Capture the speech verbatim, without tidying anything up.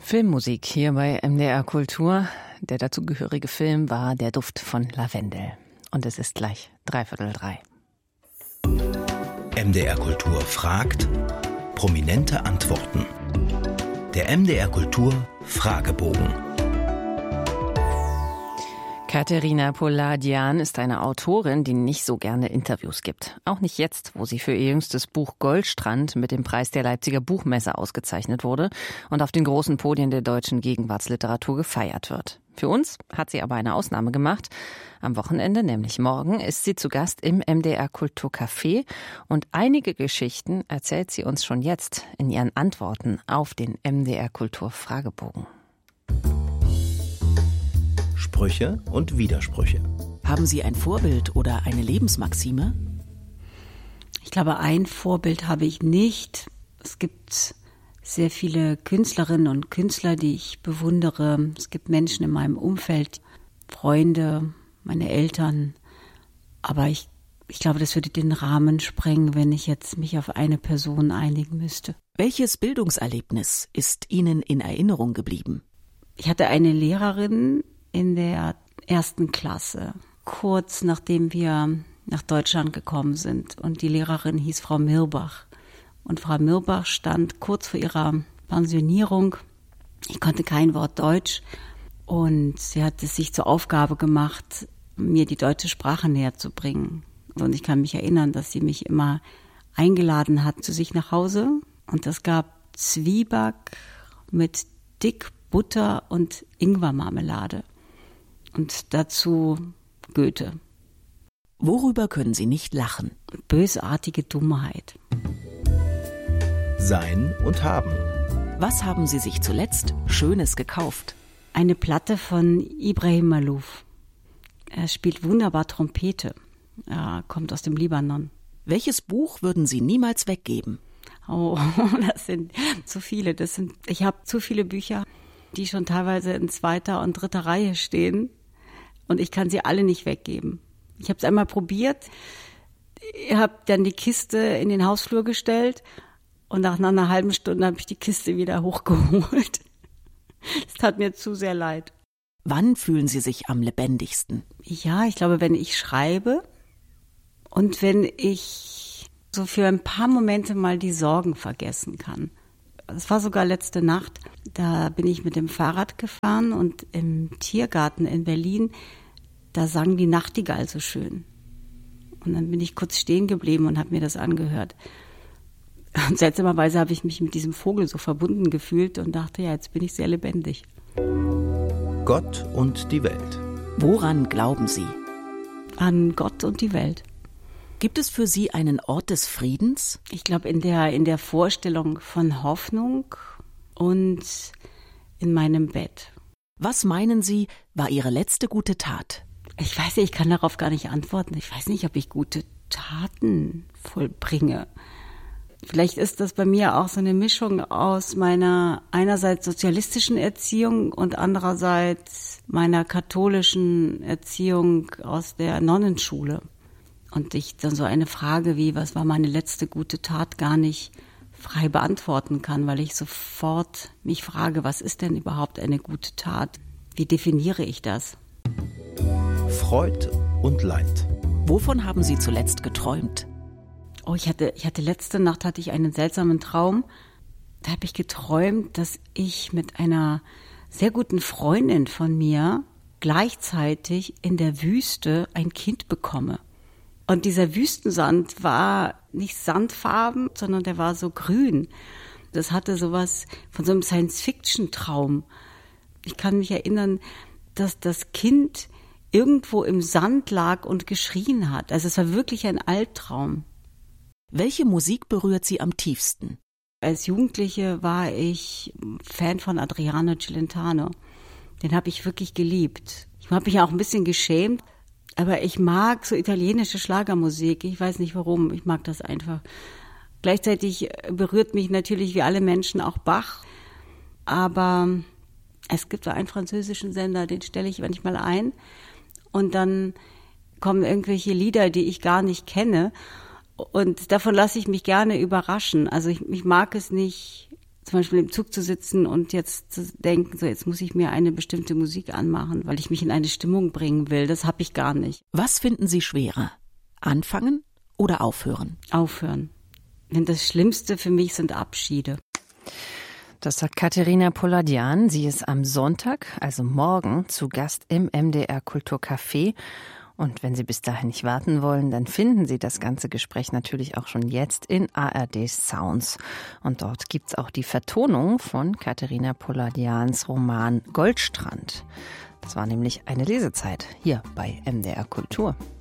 Filmmusik hier bei M D R Kultur. Der dazugehörige Film war Der Duft von Lavendel. Und es ist gleich dreiviertel drei. M D R Kultur fragt, prominente Antworten. Der M D R Kultur Fragebogen. Katharina Poladian ist eine Autorin, die nicht so gerne Interviews gibt. Auch nicht jetzt, wo sie für ihr jüngstes Buch Goldstrand mit dem Preis der Leipziger Buchmesse ausgezeichnet wurde und auf den großen Podien der deutschen Gegenwartsliteratur gefeiert wird. Für uns hat sie aber eine Ausnahme gemacht. Am Wochenende, nämlich morgen, ist sie zu Gast im M D R Kulturcafé und einige Geschichten erzählt sie uns schon jetzt in ihren Antworten auf den M D R Kultur Fragebogen. Sprüche und Widersprüche. Haben Sie ein Vorbild oder eine Lebensmaxime? Ich glaube, ein Vorbild habe ich nicht. Es gibt sehr viele Künstlerinnen und Künstler, die ich bewundere. Es gibt Menschen in meinem Umfeld, Freunde, meine Eltern. Aber ich, ich glaube, das würde den Rahmen sprengen, wenn ich jetzt mich auf eine Person einigen müsste. Welches Bildungserlebnis ist Ihnen in Erinnerung geblieben? Ich hatte eine Lehrerin in der ersten Klasse, kurz nachdem wir nach Deutschland gekommen sind. Und die Lehrerin hieß Frau Mirbach. Und Frau Mirbach stand kurz vor ihrer Pensionierung. Ich konnte kein Wort Deutsch. Und sie hat es sich zur Aufgabe gemacht, mir die deutsche Sprache näher zu bringen. Und ich kann mich erinnern, dass sie mich immer eingeladen hat zu sich nach Hause. Und es gab Zwieback mit dick Butter und Ingwermarmelade. Und dazu Goethe. Worüber können Sie nicht lachen? Bösartige Dummheit. Sein und haben. Was haben Sie sich zuletzt Schönes gekauft? Eine Platte von Ibrahim Malouf. Er spielt wunderbar Trompete. Er kommt aus dem Libanon. Welches Buch würden Sie niemals weggeben? Oh, das sind zu viele. Das sind, ich habe zu viele Bücher, die schon teilweise in zweiter und dritter Reihe stehen. Und ich kann sie alle nicht weggeben. Ich habe es einmal probiert. Ich habe dann die Kiste in den Hausflur gestellt. Und nach einer halben Stunde habe ich die Kiste wieder hochgeholt. Es tat mir zu sehr leid. Wann fühlen Sie sich am lebendigsten? Ja, ich glaube, wenn ich schreibe und wenn ich so für ein paar Momente mal die Sorgen vergessen kann. Es war sogar letzte Nacht, da bin ich mit dem Fahrrad gefahren und im Tiergarten in Berlin, da sang die Nachtigall so schön. Und dann bin ich kurz stehen geblieben und habe mir das angehört. Und seltsamerweise habe ich mich mit diesem Vogel so verbunden gefühlt und dachte, ja, jetzt bin ich sehr lebendig. Gott und die Welt. Woran glauben Sie? An Gott und die Welt. Gibt es für Sie einen Ort des Friedens? Ich glaube, in der, in der Vorstellung von Hoffnung und in meinem Bett. Was meinen Sie, war Ihre letzte gute Tat? Ich weiß nicht, ich kann darauf gar nicht antworten. Ich weiß nicht, ob ich gute Taten vollbringe. Vielleicht ist das bei mir auch so eine Mischung aus meiner einerseits sozialistischen Erziehung und andererseits meiner katholischen Erziehung aus der Nonnenschule. Und ich dann so eine Frage wie, was war meine letzte gute Tat, gar nicht frei beantworten kann, weil ich sofort mich frage, was ist denn überhaupt eine gute Tat? Wie definiere ich das? Freud und Leid. Wovon haben Sie zuletzt geträumt? Oh, ich hatte, ich hatte letzte Nacht hatte ich einen seltsamen Traum. Da habe ich geträumt, dass ich mit einer sehr guten Freundin von mir gleichzeitig in der Wüste ein Kind bekomme. Und dieser Wüstensand war nicht sandfarben, sondern der war so grün. Das hatte sowas von so einem Science-Fiction-Traum. Ich kann mich erinnern, dass das Kind irgendwo im Sand lag und geschrien hat. Also es war wirklich ein Albtraum. Welche Musik berührt Sie am tiefsten? Als Jugendliche war ich Fan von Adriano Celentano. Den habe ich wirklich geliebt. Ich habe mich auch ein bisschen geschämt, aber ich mag so italienische Schlagermusik. Ich weiß nicht warum, ich mag das einfach. Gleichzeitig berührt mich natürlich wie alle Menschen auch Bach. Aber es gibt so einen französischen Sender, den stelle ich manchmal ein. Und dann kommen irgendwelche Lieder, die ich gar nicht kenne. Und davon lasse ich mich gerne überraschen. Also ich, ich mag es nicht, zum Beispiel im Zug zu sitzen und jetzt zu denken, so jetzt muss ich mir eine bestimmte Musik anmachen, weil ich mich in eine Stimmung bringen will. Das habe ich gar nicht. Was finden Sie schwerer? Anfangen oder aufhören? Aufhören. Denn das Schlimmste für mich sind Abschiede. Das sagt Katharina Poladian. Sie ist am Sonntag, also morgen, zu Gast im M D R Kulturcafé. Und wenn Sie bis dahin nicht warten wollen, dann finden Sie das ganze Gespräch natürlich auch schon jetzt in A R D Sounds. Und dort gibt's auch die Vertonung von Katharina Poladians Roman Goldstrand. Das war nämlich eine Lesezeit hier bei M D R Kultur.